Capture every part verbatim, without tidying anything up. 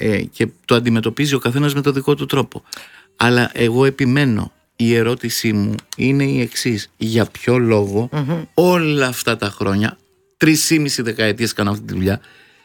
ε, και το αντιμετωπίζει ο καθένας με το δικό του τρόπο. Αλλά εγώ επιμένω, η ερώτησή μου είναι η εξής: για ποιο λόγο mm-hmm. όλα αυτά τα χρόνια, τρεις ή μισή δεκαετίες κάνω αυτή τη δουλειά,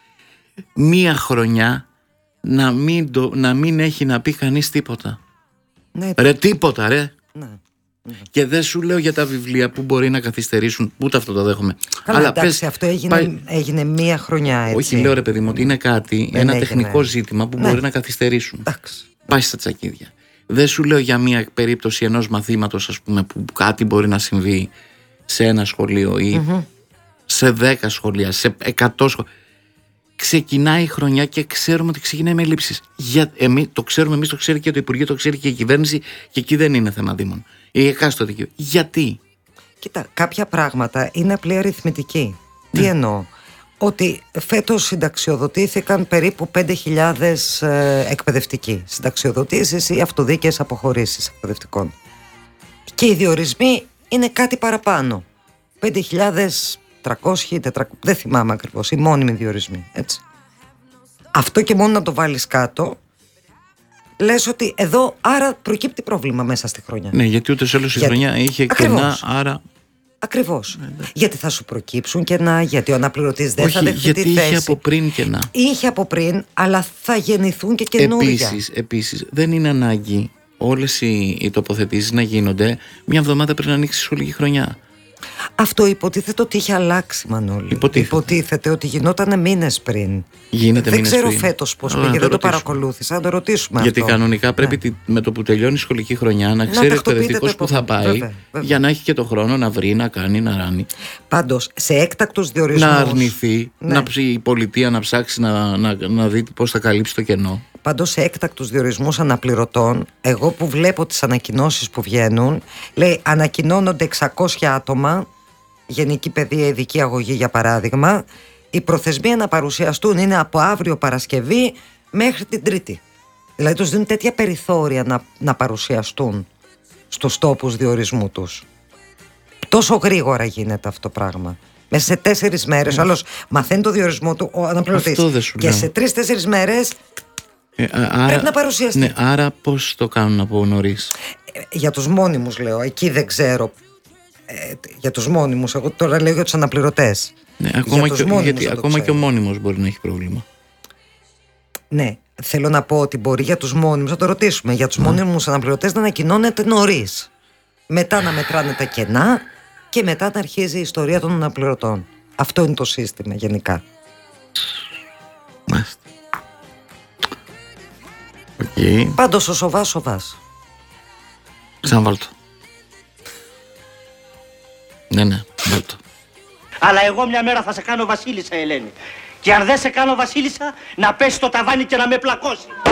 μία χρονιά να μην, το, να μην έχει να πει κανείς τίποτα. Ναι, ρε τίποτα ρε. Ναι. Και δεν σου λέω για τα βιβλία που μπορεί να καθυστερήσουν, ούτε αυτό το δέχομαι. Καλά, αλλά εντάξει, πες, αυτό έγινε, πάει... έγινε μία χρονιά έτσι. Όχι, λέω ρε παιδί μου ότι είναι κάτι, δεν ένα έγινε. Τεχνικό ζήτημα που ναι. μπορεί να καθυστερήσουν. Εντάξει. Πάει στα τσακίδια. Δεν σου λέω για μία περίπτωση ενός μαθήματος, ας πούμε, που κάτι μπορεί να συμβεί σε ένα σχολείο ή mm-hmm. σε δέκα σχολεία, σε εκατό σχολεία. Ξεκινάει η χρονιά και ξέρουμε ότι ξεκινάει με ελλείψεις. Για, εμείς, το ξέρουμε εμείς, το ξέρει και το Υπουργείο, το ξέρει και η κυβέρνηση, και εκεί δεν είναι θέμα δήμων. Η εκάστοτε κυβέρνηση. Γιατί? Κοίτα, κάποια πράγματα είναι απλή αριθμητική. Ναι. Τι εννοώ? Ότι φέτος συνταξιοδοτήθηκαν περίπου πέντε χιλιάδες ε, εκπαιδευτικοί. Συνταξιοδοτήσεις ή αυτοδίκαιες αποχωρήσεις εκπαιδευτικών. Και οι διορισμοί είναι κάτι παραπάνω. πέντε χιλιάδες τριακόσιοι, τετρακόσιοι, δεν θυμάμαι ακριβώς, οι μόνιμοι διορισμοί. Έτσι. Αυτό και μόνο να το βάλεις κάτω, λες ότι εδώ άρα προκύπτει πρόβλημα μέσα στη χρονιά. Ναι, γιατί ούτε σε όλη η χρονιά είχε κενά, άρα... Ακριβώς. Ναι, ναι. Γιατί θα σου προκύψουν κενά, γιατί ο αναπληρωτής δεν Όχι, θα δεχτεί γιατί τη θέση. Είχε από πριν κενά. Είχε από πριν, αλλά θα γεννηθούν και καινούργια. Επίσης, επίσης, δεν είναι ανάγκη όλες οι, οι τοποθετήσεις να γίνονται μια εβδομάδα πριν να ανοίξει η σχολική χρονιά. Αυτό υποτίθεται ότι είχε αλλάξει, Μανώλη. Υποτίθεται, υποτίθεται ότι γινόταν μήνες πριν. Γίνεται δεν μήνες ξέρω πριν. Φέτος πώς πήγε, δεν το, το παρακολούθησα. Να το ρωτήσουμε. Γιατί αυτό. κανονικά πρέπει ναι. με το που τελειώνει η σχολική χρονιά να ξέρει ο εκπαιδευτικός που θα πάει, βέβαια, βέβαια. για να έχει και το χρόνο να βρει, να κάνει, να ράνει. Πάντως, σε έκτακτους διορισμούς. Να αρνηθεί, ναι. να ψ, η πολιτεία να ψάξει να, να, να δει πώς θα καλύψει το κενό. Πάντως, σε έκτακτους διορισμούς αναπληρωτών, εγώ που βλέπω τις ανακοινώσεις που βγαίνουν, λέει ανακοινώνονται εξακόσια άτομα. Γενική παιδεία, ειδική αγωγή για παράδειγμα. Η προθεσμία να παρουσιαστούν είναι από αύριο Παρασκευή μέχρι την Τρίτη. Δηλαδή τους δίνουν τέτοια περιθώρια να, να παρουσιαστούν στους τόπους διορισμού τους. Τόσο γρήγορα γίνεται αυτό το πράγμα. Μέσα σε τέσσερις μέρες ο άλλος μαθαίνει το διορισμό του, ο αναπληρωτής, και σε τρεις-τέσσερις μέρες ε, άρα, πρέπει να παρουσιαστεί. Ναι, άρα πώς το κάνουν από νωρίς? Ε, για τους μόνιμους λέω, εκεί δεν ξέρω. Ε, για τους μόνιμους, εγώ τώρα λέω για τους αναπληρωτές. Ναι, ακόμα για και, γιατί ακόμα και ο μόνιμος μπορεί να έχει πρόβλημα. Ναι, θέλω να πω ότι μπορεί για τους μόνιμους, θα το ρωτήσουμε, για τους ναι. μόνιμους αναπληρωτές να ανακοινώνεται νωρίς. Μετά να μετράνε τα κενά και μετά να αρχίζει η ιστορία των αναπληρωτών. Αυτό είναι το σύστημα γενικά. Μάλιστα. Okay. Πάντως ο σοβάς σοβάς. Ξαναβάλτο. Ναι, ναι, βάλτο. Αλλά εγώ μια μέρα θα σε κάνω βασίλισσα, Ελένη. Και αν δεν σε κάνω βασίλισσα, να πέσει το ταβάνι και να με πλακώσει.